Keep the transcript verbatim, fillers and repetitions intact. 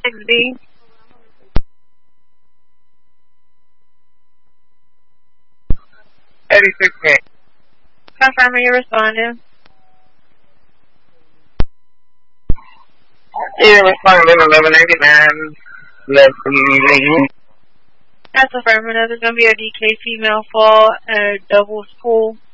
B. eighty-six K. Confirm when you're responding. Yeah, responding eleven eighty-nine. Left leaving. That's affirmative. There's going to be a D K female fall at Double School.